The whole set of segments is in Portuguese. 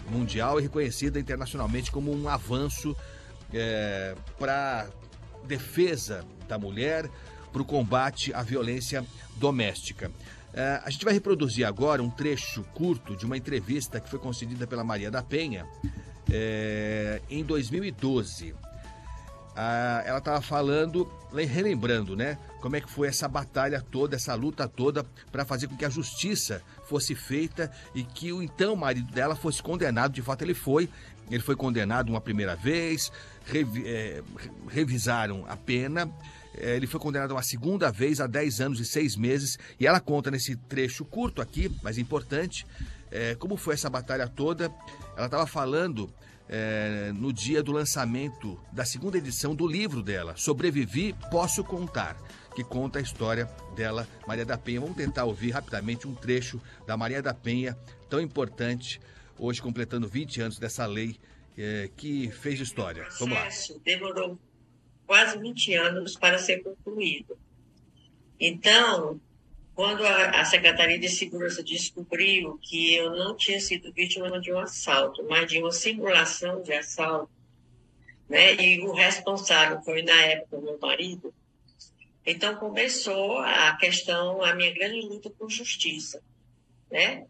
mundial e reconhecida internacionalmente como um avanço para defesa da mulher, para o combate à violência doméstica. A gente vai reproduzir agora um trecho curto de uma entrevista que foi concedida pela Maria da Penha em 2012. Ela estava falando, relembrando, né, como é que foi essa batalha toda, essa luta toda para fazer com que a justiça fosse feita e que o então marido dela fosse condenado. De fato, ele foi condenado uma primeira vez, revisaram a pena, ele foi condenado uma segunda vez a 10 anos e 6 meses, e ela conta nesse trecho curto aqui, mas importante, como foi essa batalha toda. Ela estava falando no dia do lançamento da segunda edição do livro dela, Sobrevivi, Posso Contar, que conta a história dela, Maria da Penha. Vamos tentar ouvir rapidamente um trecho da Maria da Penha, tão importante, hoje completando 20 anos dessa lei que fez história. Vamos lá. O processo demorou quase 20 anos para ser concluído. Então, quando a Secretaria de Segurança descobriu que eu não tinha sido vítima de um assalto, mas de uma simulação de assalto, né, e o responsável foi, na época, meu marido, então começou a minha grande luta por justiça, né?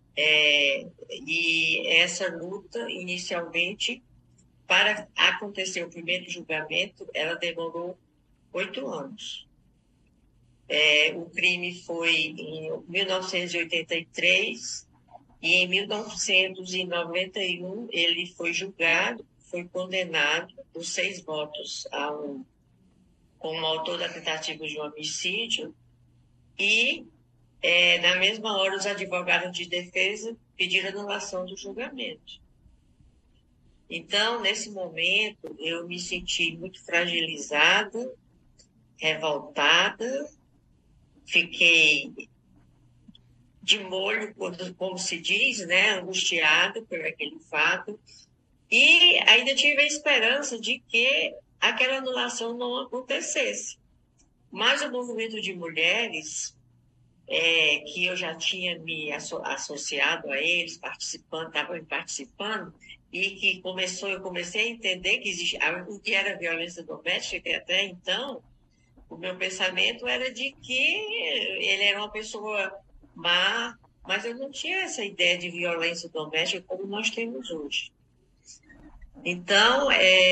E essa luta, inicialmente, para acontecer o primeiro julgamento, ela demorou 8 anos. O crime foi em 1983 e em 1991 ele foi julgado, foi condenado por 6 votos a 1 como autor da tentativa de um homicídio e, na mesma hora, os advogados de defesa pediram anulação do julgamento. Então, nesse momento, eu me senti muito fragilizada, revoltada, fiquei de molho, como se diz, né, angustiada por aquele fato, e ainda tive a esperança de que aquela anulação não acontecesse. Mas o movimento de mulheres, que eu já tinha me associado a eles, estavam participando, e que eu comecei a entender que o que era violência doméstica, e até então, o meu pensamento era de que ele era uma pessoa má, mas eu não tinha essa ideia de violência doméstica como nós temos hoje. Então,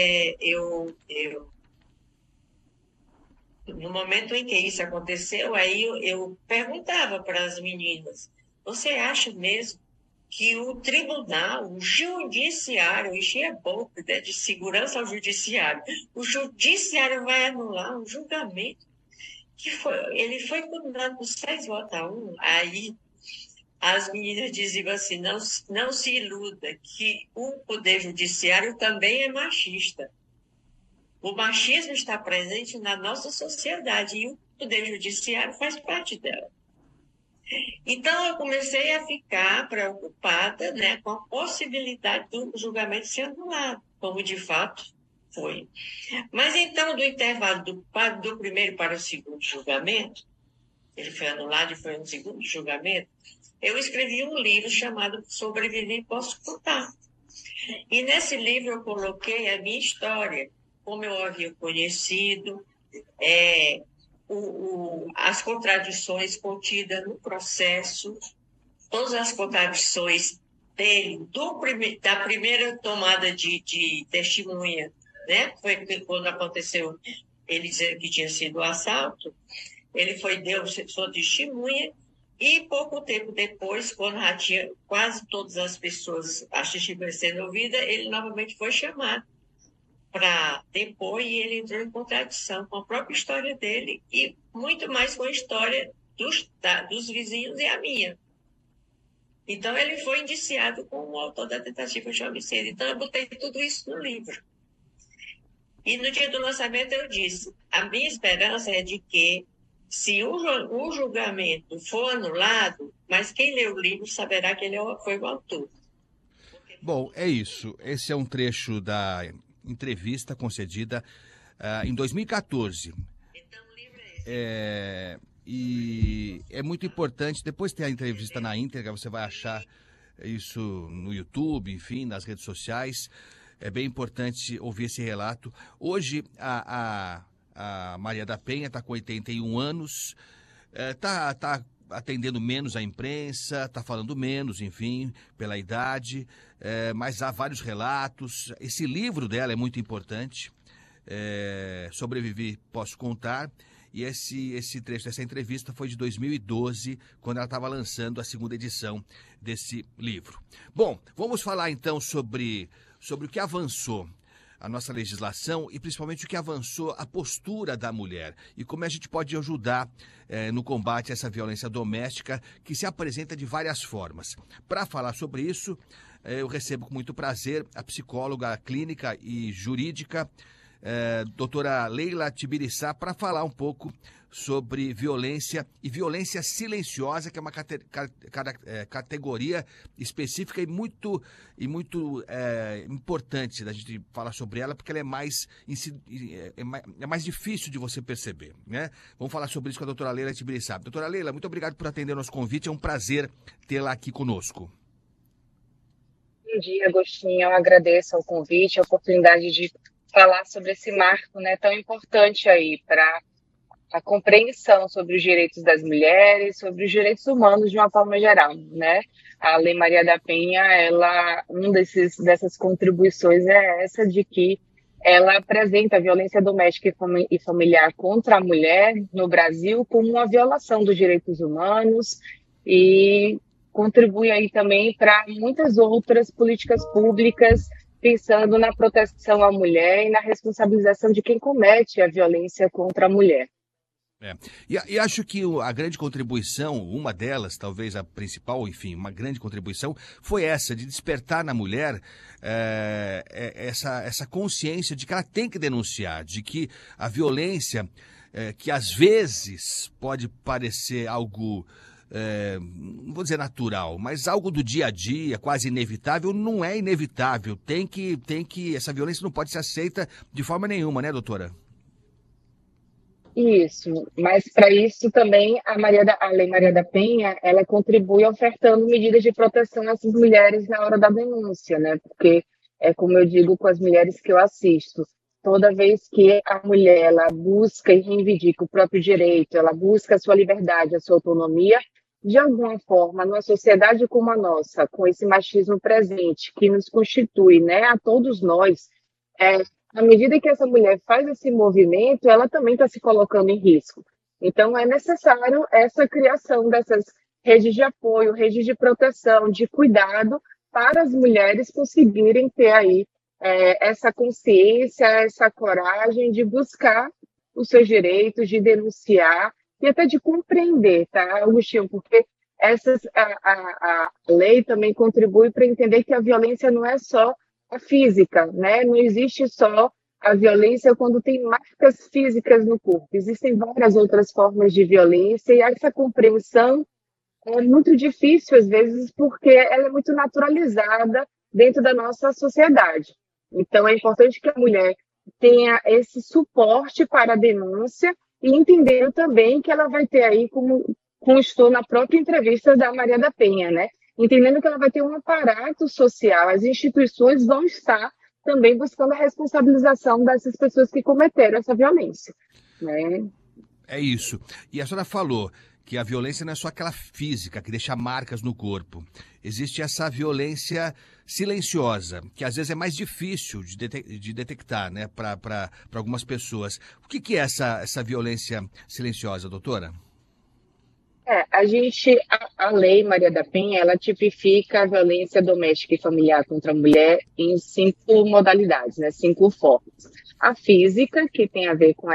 no momento em que isso aconteceu, aí eu perguntava para as meninas: você acha mesmo que o tribunal, o judiciário, eu enchi a boca, né, de segurança ao judiciário, o judiciário vai anular um julgamento ele foi condenado por 6 votos a 1? Aí as meninas diziam assim: não se iluda que o poder judiciário também é machista. O machismo está presente na nossa sociedade e o poder judiciário faz parte dela. Então, eu comecei a ficar preocupada, né, com a possibilidade do julgamento ser anulado, como de fato foi. Mas então, do intervalo do primeiro para o segundo julgamento, ele foi anulado e foi no segundo julgamento, eu escrevi um livro chamado Sobrevivi, Posso Contar. E nesse livro eu coloquei a minha história, como eu havia conhecido, as contradições contidas no processo, todas as contradições dele, da primeira tomada de testemunha, né? Foi quando aconteceu, ele dizendo que tinha sido um assalto, ele deu sua testemunha, e pouco tempo depois, quando já tinha quase todas as pessoas, as testemunhas sendo ouvidas, ele novamente foi chamado para depor, e ele entrou em contradição com a própria história dele e muito mais com a história dos vizinhos e a minha. Então, ele foi indiciado como autor da tentativa de homicídio. Então, eu botei tudo isso no livro. E no dia do lançamento eu disse: a minha esperança é de que, se o julgamento for anulado, mas quem lê o livro saberá que ele foi o autor. Bom, é isso. Esse é um trecho da entrevista concedida em 2014. Então, o livro é esse. E é muito importante, depois tem a entrevista na íntegra, você vai achar isso no YouTube, enfim, nas redes sociais. É bem importante ouvir esse relato. Hoje, a Maria da Penha está com 81 anos, está atendendo menos a imprensa, está falando menos, enfim, pela idade, mas há vários relatos. Esse livro dela é muito importante, Sobrevivi, Posso Contar, e esse trecho dessa entrevista foi de 2012, quando ela estava lançando a segunda edição desse livro. Bom, vamos falar então sobre o que avançou a nossa legislação e principalmente o que avançou a postura da mulher e como a gente pode ajudar no combate a essa violência doméstica que se apresenta de várias formas. Para falar sobre isso, eu recebo com muito prazer a psicóloga clínica e jurídica, doutora Leila Tibiriçá, para falar um pouco sobre violência e violência silenciosa, que é uma categoria específica e muito importante da gente falar sobre ela, porque ela é mais difícil de você perceber, né? Vamos falar sobre isso com a doutora Leila Tibiriçá. Doutora Leila, muito obrigado por atender o nosso convite, é um prazer tê-la aqui conosco. Bom dia, Agostinho, eu agradeço o convite, a oportunidade de falar sobre esse marco, né, tão importante aí para a compreensão sobre os direitos das mulheres, sobre os direitos humanos de uma forma geral, né? A Lei Maria da Penha, dessas contribuições é essa de que ela apresenta a violência doméstica e familiar contra a mulher no Brasil como uma violação dos direitos humanos e contribui aí também para muitas outras políticas públicas pensando na proteção à mulher e na responsabilização de quem comete a violência contra a mulher. E acho que a grande contribuição, uma delas, talvez a principal, enfim, uma grande contribuição, foi essa, de despertar na mulher essa consciência de que ela tem que denunciar, de que a violência, que às vezes pode parecer algo, não vou dizer natural, mas algo do dia a dia, quase inevitável, não é inevitável. Essa violência não pode ser aceita de forma nenhuma, né, doutora? Isso, mas para isso também a Lei Maria da Penha, ela contribui ofertando medidas de proteção a essas mulheres na hora da denúncia, né? Porque é como eu digo com as mulheres que eu assisto, toda vez que a mulher ela busca e reivindica o próprio direito, ela busca a sua liberdade, a sua autonomia, de alguma forma, numa sociedade como a nossa, com esse machismo presente que nos constitui, né, a todos nós, à medida que essa mulher faz esse movimento, ela também está se colocando em risco. Então, é necessário essa criação dessas redes de apoio, redes de proteção, de cuidado, para as mulheres conseguirem ter aí essa consciência, essa coragem de buscar os seus direitos, de denunciar e até de compreender, tá, Agostinho? Porque a lei também contribui para entender que a violência não é só a física, né? Não existe só a violência quando tem marcas físicas no corpo. Existem várias outras formas de violência e essa compreensão é muito difícil, às vezes, porque ela é muito naturalizada dentro da nossa sociedade. Então, é importante que a mulher tenha esse suporte para a denúncia e entendendo também que ela vai ter aí, como constou na própria entrevista da Maria da Penha, né? Entendendo que ela vai ter um aparato social, as instituições vão estar também buscando a responsabilização dessas pessoas que cometeram essa violência, né? É isso. E a senhora falou que a violência não é só aquela física, que deixa marcas no corpo. Existe essa violência silenciosa, que às vezes é mais difícil de detectar, né, para algumas pessoas. O que é essa violência silenciosa, doutora? A Lei Maria da Penha, ela tipifica a violência doméstica e familiar contra a mulher em 5 modalidades, né, 5 formas. A física, que tem a ver com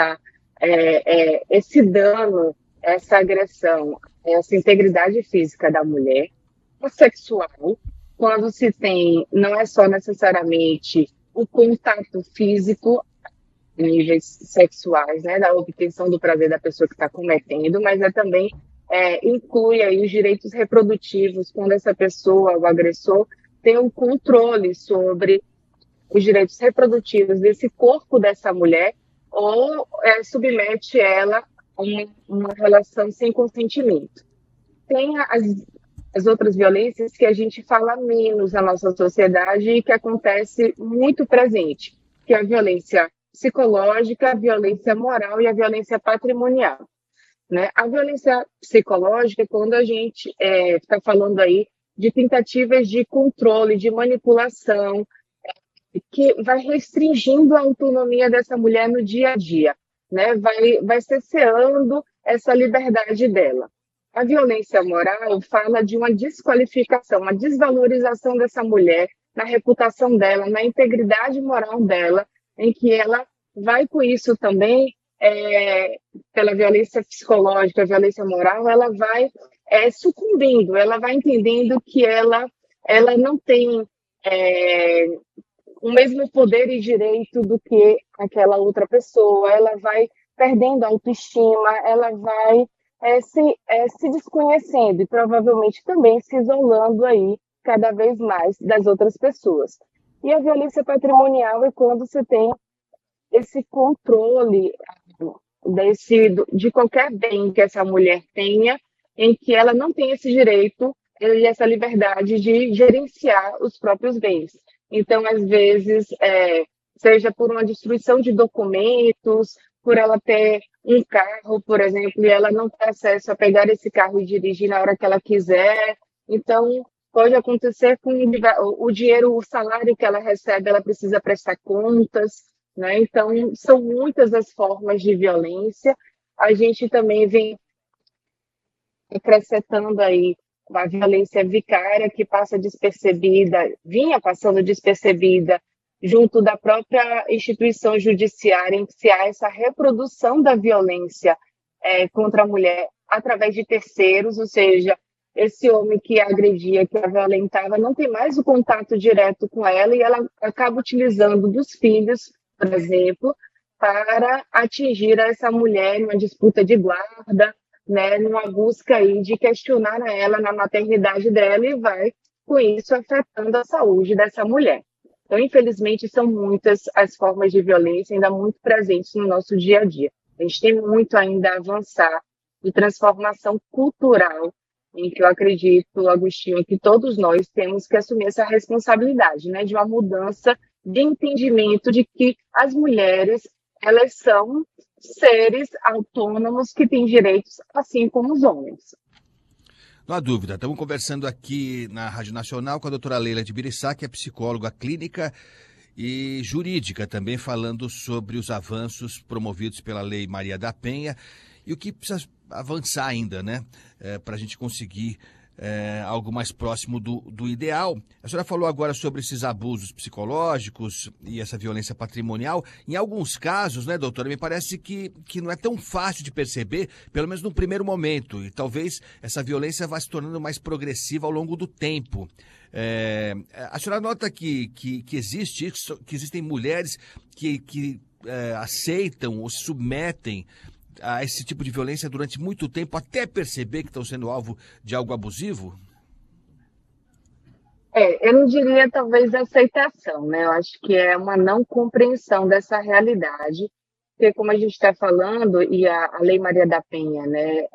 esse dano, essa agressão, essa integridade física da mulher. A sexual, quando se tem, não é só necessariamente o contato físico, níveis sexuais, né, da obtenção do prazer da pessoa que está cometendo, mas também inclui aí os direitos reprodutivos, quando essa pessoa, o agressor, tem um controle sobre os direitos reprodutivos desse corpo dessa mulher ou submete ela a uma relação sem consentimento. Tem as outras violências que a gente fala menos na nossa sociedade e que acontece muito presente, que é a violência psicológica, a violência moral e a violência patrimonial, né? A violência psicológica é quando a gente está falando aí de tentativas de controle, de manipulação, que vai restringindo a autonomia dessa mulher no dia a dia, né? Vai cerceando essa liberdade dela. A violência moral fala de uma desqualificação, uma desvalorização dessa mulher na reputação dela, na integridade moral dela, em que ela vai com isso também, pela violência psicológica, a violência moral, ela vai sucumbindo, ela vai entendendo que ela não tem o mesmo poder e direito do que aquela outra pessoa, ela vai perdendo a autoestima, ela vai se desconhecendo e provavelmente também se isolando aí cada vez mais das outras pessoas. E a violência patrimonial é quando você tem esse controle de qualquer bem que essa mulher tenha, em que ela não tem esse direito e essa liberdade de gerenciar os próprios bens. Então, às vezes, seja por uma destruição de documentos, por ela ter um carro, por exemplo, e ela não ter acesso a pegar esse carro e dirigir na hora que ela quiser. Então, pode acontecer com o dinheiro, o salário que ela recebe, ela precisa prestar contas, né? Então, são muitas as formas de violência. A gente também vem acrescentando aí a violência vicária, que passa despercebida, vinha passando despercebida junto da própria instituição judiciária, em que se há essa reprodução da violência contra a mulher através de terceiros, ou seja, esse homem que a agredia, que a violentava, não tem mais o contato direto com ela e ela acaba utilizando dos filhos, por exemplo, para atingir essa mulher numa disputa de guarda, né, numa busca aí de questionar ela na maternidade dela e vai, com isso, afetando a saúde dessa mulher. Então, infelizmente, são muitas as formas de violência ainda muito presentes no nosso dia a dia. A gente tem muito ainda a avançar de transformação cultural, em que eu acredito, Agostinho, que todos nós temos que assumir essa responsabilidade, né, de uma mudança de entendimento de que as mulheres, elas são seres autônomos que têm direitos assim como os homens. Não há dúvida. Estamos conversando aqui na Rádio Nacional com a doutora Leila de Birissá, que é psicóloga clínica e jurídica, também falando sobre os avanços promovidos pela Lei Maria da Penha e o que precisa avançar ainda, né, para a gente conseguir algo mais próximo do ideal. A senhora falou agora sobre esses abusos psicológicos e essa violência patrimonial. Em alguns casos, né, doutora, me parece que não é tão fácil de perceber, pelo menos no primeiro momento, e talvez essa violência vá se tornando mais progressiva ao longo do tempo. A senhora nota que existe isso, que existem mulheres que aceitam ou se submetem a esse tipo de violência durante muito tempo, até perceber que estão sendo alvo de algo abusivo? Eu não diria talvez aceitação, né? Eu acho que é uma não compreensão dessa realidade, porque como a gente está falando, e a Lei Maria da Penha, né,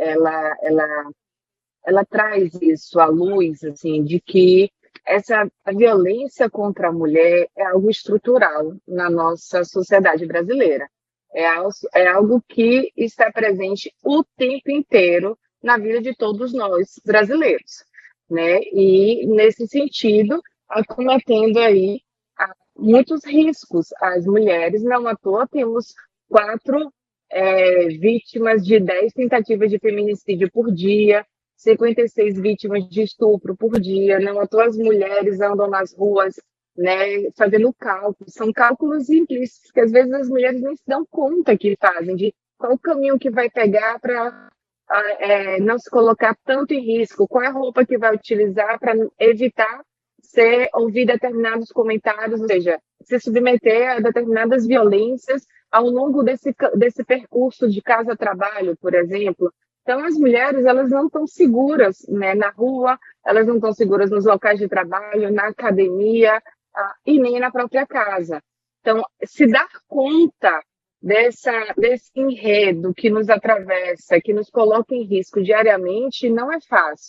ela traz isso à luz, assim, de que a violência contra a mulher é algo estrutural na nossa sociedade brasileira. É algo que está presente o tempo inteiro na vida de todos nós brasileiros, né? E, nesse sentido, acometendo aí muitos riscos às mulheres. Não à toa, temos 4 vítimas de 10 tentativas de feminicídio por dia, 56 vítimas de estupro por dia. Não à toa as mulheres andam nas ruas, né, fazendo cálculos, são cálculos implícitos que às vezes as mulheres nem se dão conta que fazem, de qual o caminho que vai pegar para não se colocar tanto em risco, qual é a roupa que vai utilizar para evitar ouvir determinados comentários, ou seja, se submeter a determinadas violências ao longo desse percurso de casa a trabalho, por exemplo. Então, as mulheres, elas não estão seguras, né, na rua, elas não estão seguras nos locais de trabalho, na academia, e nem na própria casa. Então, se dar conta desse enredo que nos atravessa, que nos coloca em risco diariamente, não é fácil.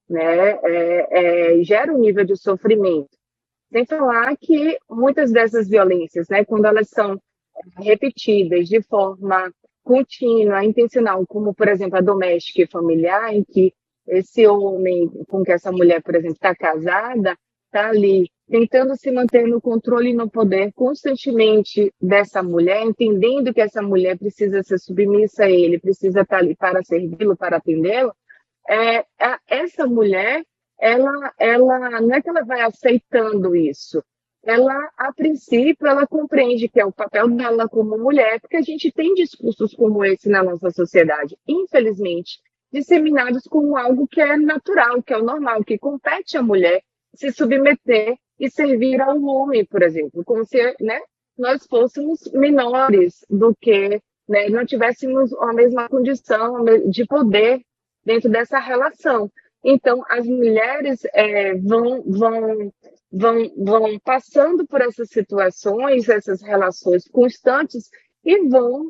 né, gera um nível de sofrimento. Sem falar que muitas dessas violências, né, quando elas são repetidas de forma contínua, intencional, como, por exemplo, a doméstica e familiar, em que esse homem com que essa mulher, por exemplo, está casada, está ali tentando se manter no controle e no poder constantemente dessa mulher, entendendo que essa mulher precisa ser submissa a ele, precisa estar ali para servi-lo, para atendê-lo, essa mulher, ela não é que ela vai aceitando isso, ela, a princípio, ela compreende que é o papel dela como mulher, porque a gente tem discursos como esse na nossa sociedade, infelizmente, disseminados como algo que é natural, que é o normal, que compete à mulher se submeter e servir ao homem, por exemplo, como se, né, nós fôssemos menores do que, né, não tivéssemos a mesma condição de poder dentro dessa relação. Então, as mulheres vão passando por essas situações, essas relações constantes, e vão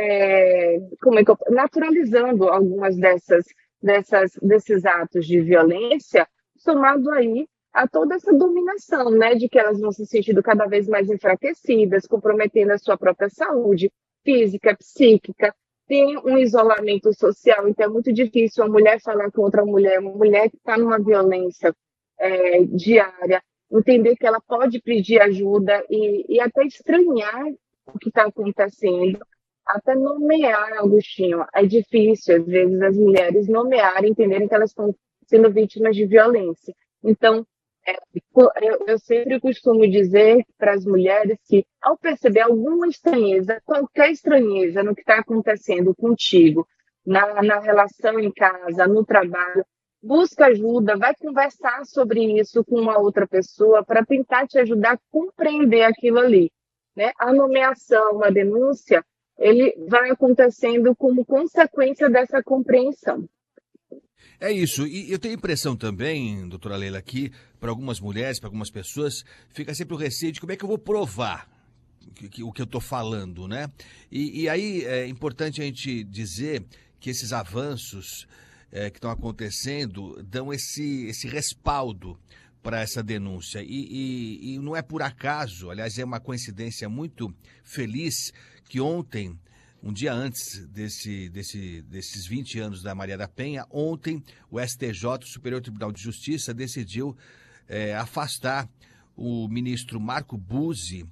naturalizando algumas desses atos de violência, somado aí a toda essa dominação, né, de que elas vão se sentindo cada vez mais enfraquecidas, comprometendo a sua própria saúde física, psíquica, tem um isolamento social, então é muito difícil a mulher falar com outra mulher, uma mulher que está numa violência diária, entender que ela pode pedir ajuda e até estranhar o que está acontecendo, até nomear, Agostinho. É difícil, às vezes, as mulheres nomearem, entenderem que elas estão sendo vítimas de violência. Então, eu sempre costumo dizer para as mulheres que, ao perceber alguma estranheza, qualquer estranheza no que está acontecendo contigo, na relação em casa, no trabalho, busca ajuda, vai conversar sobre isso com uma outra pessoa para tentar te ajudar a compreender aquilo ali, né? A nomeação, a denúncia, ele vai acontecendo como consequência dessa compreensão. É isso, e eu tenho a impressão também, doutora Leila, que para algumas mulheres, para algumas pessoas, fica sempre o receio de como é que eu vou provar o que eu estou falando, né? E aí é importante a gente dizer que esses avanços que estão acontecendo dão esse respaldo para essa denúncia. E não é por acaso, aliás, é uma coincidência muito feliz que ontem, um dia antes desses 20 anos da Maria da Penha, ontem o STJ, o Superior Tribunal de Justiça, decidiu afastar o ministro Marco Buzzi,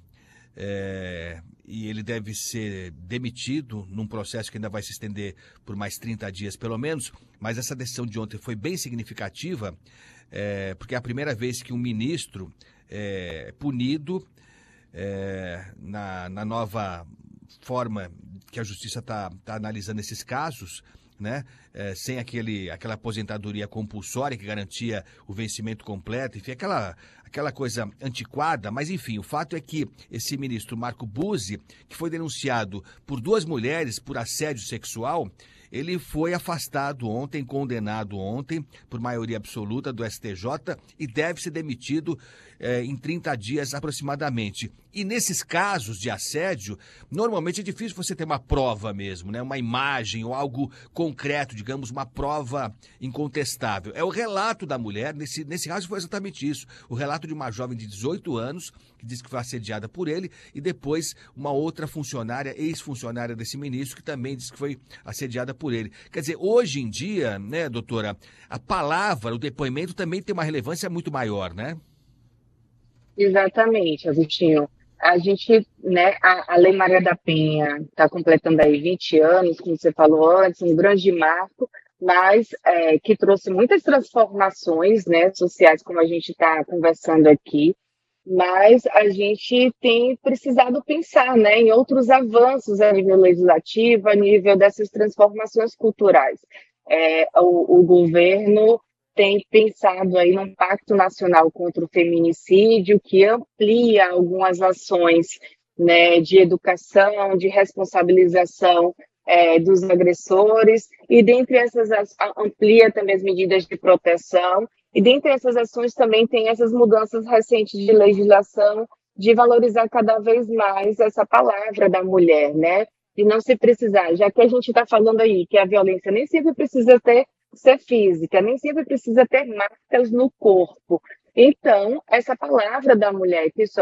e ele deve ser demitido num processo que ainda vai se estender por mais 30 dias pelo menos, mas essa decisão de ontem foi bem significativa, porque é a primeira vez que um ministro é punido na nova forma que a Justiça está analisando esses casos, né? Sem aquela aposentadoria compulsória que garantia o vencimento completo, enfim, aquela coisa antiquada, mas enfim, o fato é que esse ministro Marco Buzzi, que foi denunciado por 2 mulheres por assédio sexual, ele foi afastado ontem, condenado ontem, por maioria absoluta do STJ, e deve ser demitido em 30 dias aproximadamente. E nesses casos de assédio, normalmente é difícil você ter uma prova mesmo, né? Uma imagem ou algo concreto, digamos, uma prova incontestável. É o relato da mulher, nesse caso foi exatamente isso, o relato de uma jovem de 18 anos, que disse que foi assediada por ele, e depois uma outra funcionária, ex-funcionária desse ministro, que também disse que foi assediada por ele. Quer dizer, hoje em dia, né, doutora, a palavra, o depoimento também tem uma relevância muito maior, né? Exatamente, Agostinho. A gente, né, a Lei Maria da Penha está completando aí 20 anos, como você falou antes, um grande marco, mas que trouxe muitas transformações, né, sociais, como a gente está conversando aqui, mas a gente tem precisado pensar, né, em outros avanços a nível legislativo, a nível dessas transformações culturais. O governo tem pensado aí num pacto nacional contra o feminicídio que amplia algumas ações, né, de educação, de responsabilização dos agressores, e dentre essas amplia também as medidas de proteção, e dentre essas ações também tem essas mudanças recentes de legislação de valorizar cada vez mais essa palavra da mulher, né, de não se precisar, já que a gente está falando aí que a violência nem sempre precisa ter ser física, nem sempre precisa ter marcas no corpo. Então, essa palavra da mulher que só